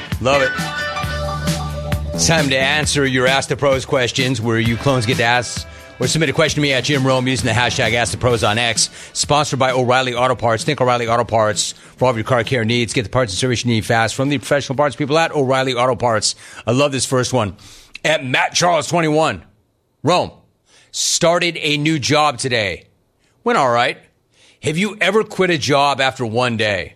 me. Love it. It's time to answer your Ask the Pros questions, where you clones get to ask or submit a question to me at Jim Rome using the hashtag Ask the Pros on X. Sponsored by O'Reilly Auto Parts. Think O'Reilly Auto Parts for all of your car care needs. Get the parts and service you need fast from the professional parts people at O'Reilly Auto Parts. I love this first one. At Matt Charles 21. Rome. Started a new job today. Went all right. Have you ever quit a job after one day?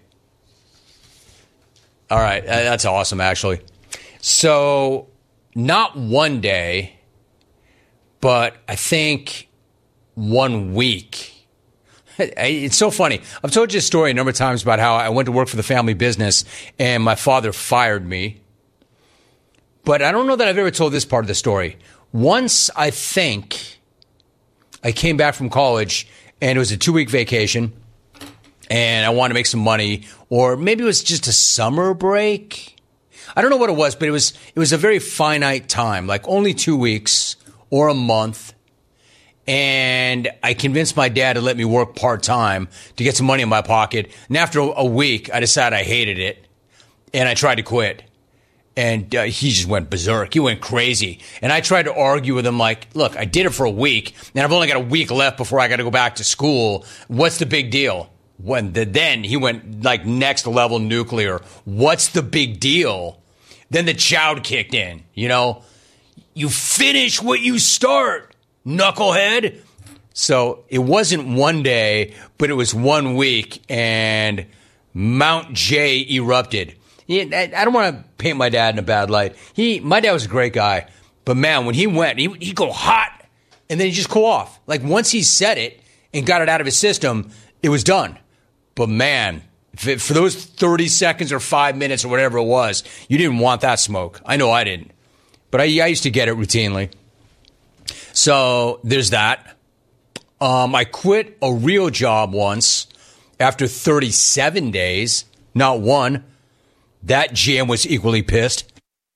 All right. That's awesome, actually. So, not one day, but I think 1 week. It's so funny. I've told you a story a number of times about how I went to work for the family business and my father fired me. But I don't know that I've ever told this part of the story. Once, I think, I came back from college and it was a 2-week vacation and I wanted to make some money, or maybe it was just a summer break. I don't know what it was, but it was a very finite time, like only 2 weeks or a month. And I convinced my dad to let me work part-time to get some money in my pocket. And after a week, I decided I hated it and I tried to quit. And he just went berserk. He went crazy. And I tried to argue with him like, look, I did it for a week and I've only got a week left before I got to go back to school. What's the big deal? Then he went like next level nuclear. What's the big deal? Then the child kicked in, you know. You finish what you start, knucklehead. So it wasn't one day, but it was 1 week, and Mount J erupted. I don't want to paint my dad in a bad light. My dad was a great guy, but man, when he went, he'd go hot, and then he'd just cool off. Like once he said it and got it out of his system, it was done. But man, for those 30 seconds or 5 minutes or whatever it was, you didn't want that smoke. I know I didn't. But I used to get it routinely. So there's that. I quit a real job once after 37 days, not one. That GM was equally pissed.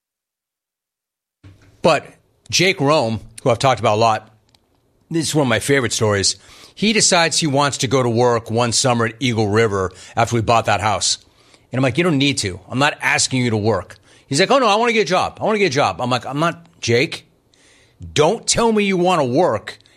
But Jake Rome, who I've talked about a lot, this is one of my favorite stories. He decides he wants to go to work one summer at Eagle River after we bought that house. And I'm like, you don't need to. I'm not asking you to work. He's like, oh, no, I want to get a job. I'm like, I'm not Jake. Don't tell me you want to work